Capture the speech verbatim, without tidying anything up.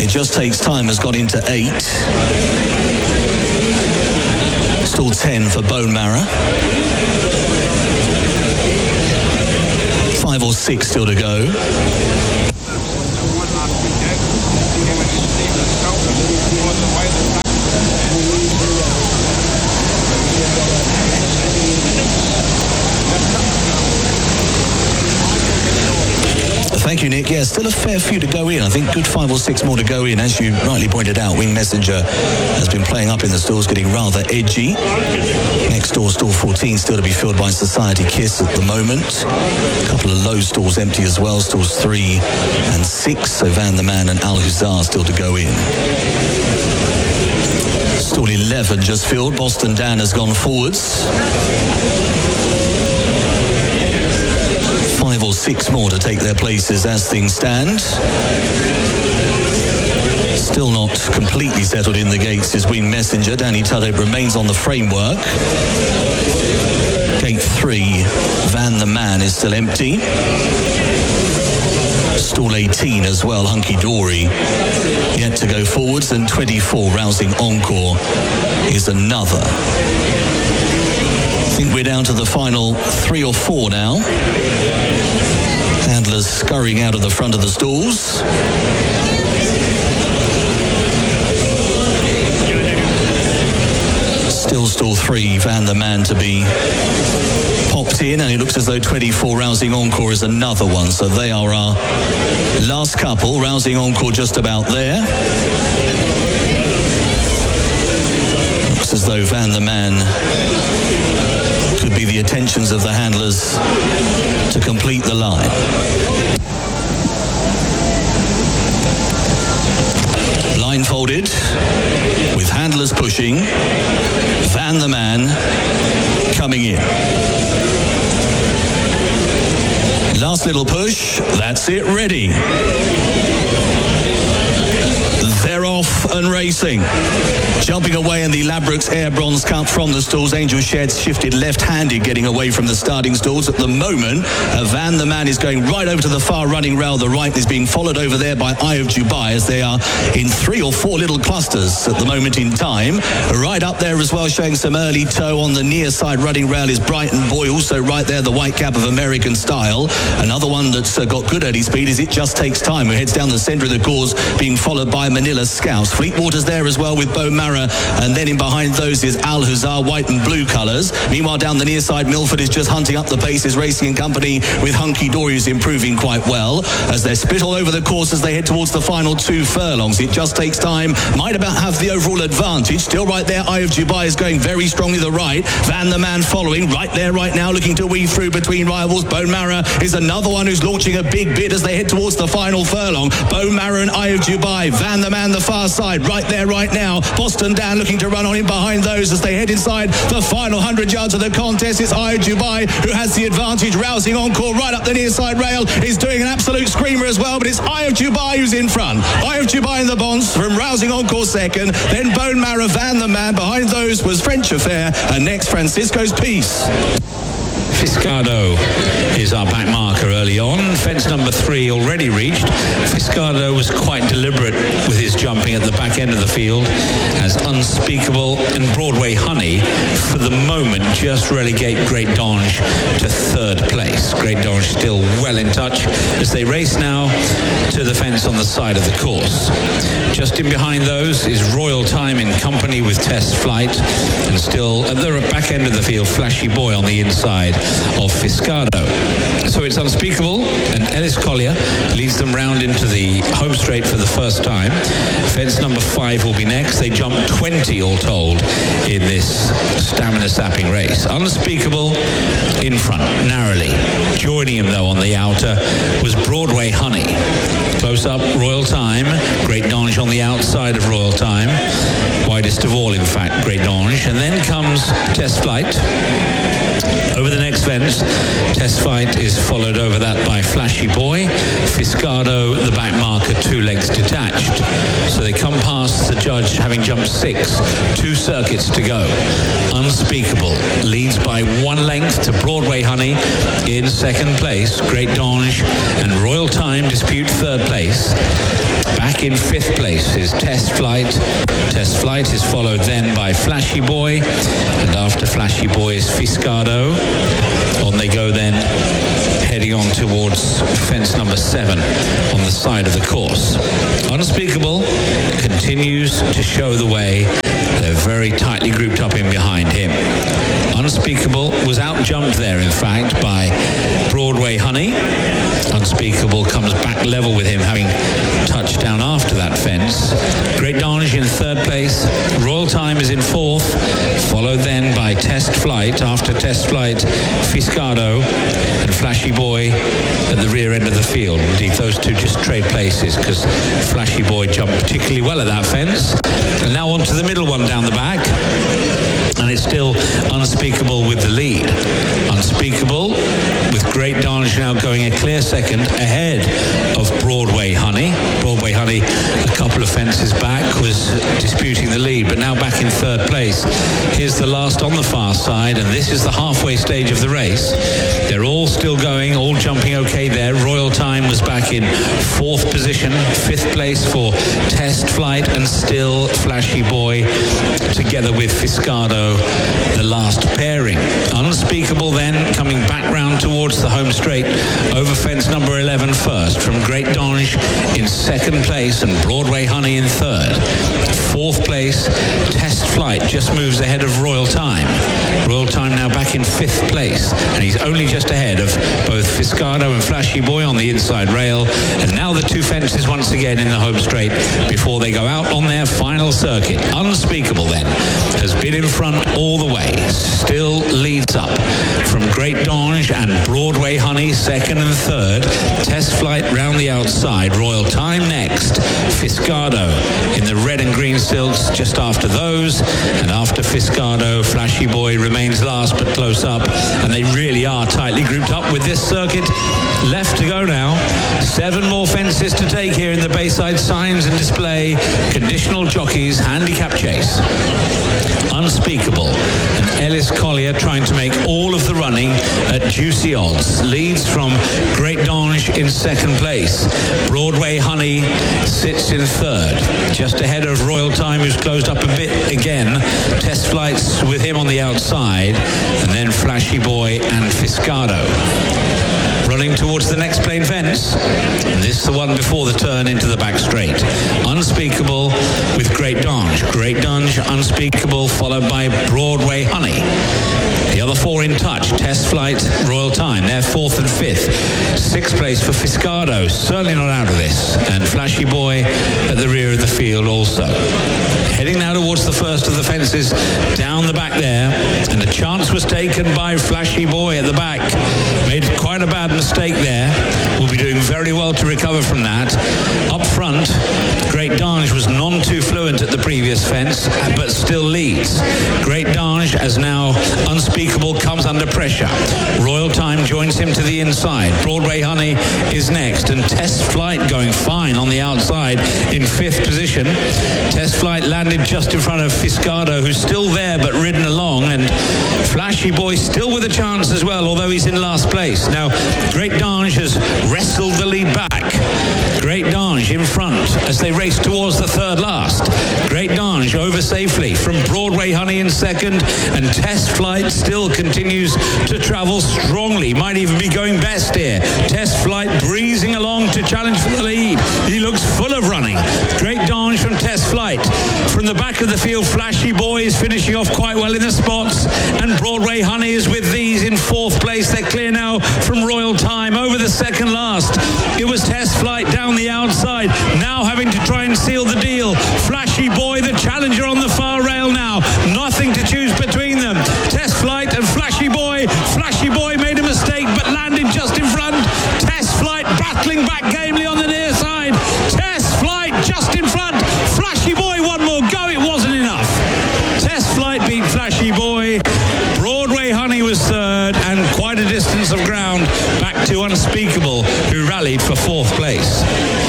It Just Takes Time has got into eight. Stall ten for Bone Marrow. Five or six still to go. Thank you, Nick. Yeah, still a fair few to go in. I think good five or six more to go in. As you rightly pointed out, Wing Messenger has been playing up in the stalls, getting rather edgy. Next door, stall fourteen, still to be filled by Society Kiss at the moment. A couple of low stalls empty as well, stalls three and six. So Van the Man and Al Hussar still to go in. Stall eleven just filled. Boston Dan has gone forwards. Five or six more to take their places as things stand. Still not completely settled in the gates is Wing Messenger. Danny Turret remains on the framework. Gate three, Van the Man is still empty. Stall eighteen as well, Hunky Dory, yet to go forwards. And twenty-four, Rousing Encore, is another. I think we're down to the final three or four now. Handlers scurrying out of the front of the stalls. Still stall three, Van the Man to be popped in, and it looks as though twenty-four, Rousing Encore, is another one. So they are our last couple. Rousing Encore just about there. Looks as though Van the Man could be the attentions of the handlers to complete the line. Line folded, with handlers pushing. Van the Man coming in. Last little push, that's it, ready. They're off and racing. Jumping away in the Ladbrokes Air Bronze Cup from the stalls. Angel Sheds shifted left-handed, getting away from the starting stalls. At the moment, uh, Van the Man is going right over to the far running rail. The right is being followed over there by Eye of Dubai, as they are in three or four little clusters at the moment in time. Right up there as well, showing some early toe on the near side running rail is Brighton Boy. Also right there, the white cap of American Style. Another one that's uh, got good early speed is It Just Takes Time, who heads down the centre of the course, being followed by Manila Scouts. Fleetwater's there as well with Bone Marrow, and then in behind those is Al Hussar, white and blue colours. Meanwhile, down the near side, Milford is just hunting up the paces, racing in company with Hunky Dory, who's improving quite well, as they're split all over the course as they head towards the final two furlongs. It Just Takes Time might about have the overall advantage. Still right there, Eye of Dubai is going very strongly the right. Van the Man following right there right now, looking to weave through between rivals. Bone Marrow is another one who's launching a big bid as they head towards the final furlong. Bone Marrow and Eye of Dubai. Van the Man the far side right there right now. Boston Dan looking to run on in behind those as they head inside the final hundred yards of the contest. It's Eye of Dubai who has the advantage. Rousing Encore right up the near side rail is doing an absolute screamer as well, but it's Eye of Dubai who's in front. Eye of Dubai in the bonds from Rousing Encore second, then Bone Marrow, Van the Man. Behind those was French Affair, and next Francisco's Peace. Fiscardo is our back marker early on. Fence number three already reached. Fiscardo was quite deliberate with his jumping at the back end of the field, as Unspeakable and Broadway Honey for the moment just relegate Great Dange to third place. Great Dange still well in touch as they race now to the fence on the side of the course. Just in behind those is Royal Time in company with Test Flight, and still at the back end of the field, Flashy Boy on the inside of Fiscardo. So it's Unspeakable, and Ellis Collier leads them round into the home straight for the first time. Fence number five will be next. They jump twenty all told in this stamina-sapping race. Unspeakable in front, narrowly. Joining him, though, on the outer was Broadway Honey. Close up, Royal Time. Great Dange on the outside of Royal Time. Widest of all, in fact, Great Dange. And then comes Test Flight. Over the next fence, Test Fight is followed over that by Flashy Boy. Fiscardo, the back marker, two legs detached. So they come past the judge having jumped six, two circuits to go. Unspeakable leads by one length to Broadway Honey in second place. Great Dange and Royal Time dispute third place. Back in fifth place is Test Flight. Test Flight is followed then by Flashy Boy, and after Flashy Boy is Fiscado. On they go then, heading on towards fence number seven on the side of the course. Unspeakable continues to show the way. They're very tightly grouped up in behind him. Unspeakable was out-jumped there, in fact, by Broadway Honey. Unspeakable comes back level with him, having touched down after that fence. Great Dange in third place. Royal Time is in fourth, followed then by Test Flight. After Test Flight, Fiscado and Flashy Boy at the rear end of the field. Indeed, those two just trade places because Flashy Boy jumped particularly well at that fence. And now on to the middle one down the back. And it's still Unspeakable with the lead. Unspeakable with Great Dange now going a clear second ahead of Broadway Honey. Broadway Honey, a couple of fences back, was disputing the lead, but now back in third place. Here's the last on the far side, and this is the halfway stage of the race. They're all still going, all jumping okay there. Royal Time was back in fourth position, fifth place for Test Flight, and still Flashy Boy together with Fiscado, the last pairing. Unspeakable then coming back round towards the home straight over fence number eleven first, from Great Dange in second place and Broadway Honey in third. Fourth place, Test Flight just moves ahead of Royal Time. Royal Time now back in fifth place, and he's only just ahead of both Fiscado and Flashy Boy on the inside rail. And now the two fences once again in the home straight before they go out on their final circuit. Unspeakable then has been in front all the way, still leads up from Great Dange and Broadway Honey second and third. Test Flight round the outside. Royal Time next. Fiscado in the red and green silks just after those, and after Fiscado, Flashy Boy remains last but close up, and they really are tightly grouped up with this circuit left to go now. Seven more fences to take here in the Bayside Signs and Display Conditional Jockeys Handicap Chase. Unspeakable and Ellis Collier trying to make all of the running at juicy odds. Leads from Great Dange in second place. Broadway Honey sits in third, just ahead of Royal Time, who's closed up a bit again. Test Flights with him on the outside, and then Flashy Boy and Fiscado running towards the next plain fence. And this is the one before the turn into the back straight. Unspeakable with Great Dange. Great Dange, Unspeakable, followed by Broadway Honey. The other four in touch. Test Flight, Royal Time. They're fourth and fifth. Sixth place for Fiscado. Certainly not out of this. And Flashy Boy at the rear of the field also. Heading now towards the first of the fences down the back there. And a chance was taken by Flashy Boy at the back. Made quite a bad mistake there. Will be doing very well to recover from that. Up front, Great Dange was none too fluent at the previous fence, but still leads. Great Dange, as now Unspeakable comes under pressure. Royal Time joins him to the inside. Broadway Honey is next, and Test Flight going fine on the outside in fifth position. Test Flight landed just in front of Fiscado, who's still there but ridden along, and Flashy Boy still with a chance as well, although he's in last place. Now, Great Dange has wrestled the lead back. Great Dange in front as they race towards the third last. Great Dange over safely from Broadway Honey in second, and Test Flight still continues to travel strongly. Might even be going best here. Test Flight breezing along to challenge for the lead. He looks full of running. Great Dange from Test Flight. From the back of the field, Flashy Boy is finishing off quite well in the spots, and Broadway Honey is with these in fourth place. They're clear now from Royal Time over the second last. It was Test Flight down the outside, now having to try and seal the deal. Flashy Boy, the challenger, on the far rail now. Nothing to choose between them. Test Flight and Flashy Boy. Flashy Boy made a mistake but landed just in front. Test Flight battling back gamely on the near side. Test Flight just in front. Flashy Boy, one more go. It wasn't enough. Test Flight beat Flashy Boy. Broadway Honey was third, and quite a distance of ground back to Unspeakable, who rallied for fourth place.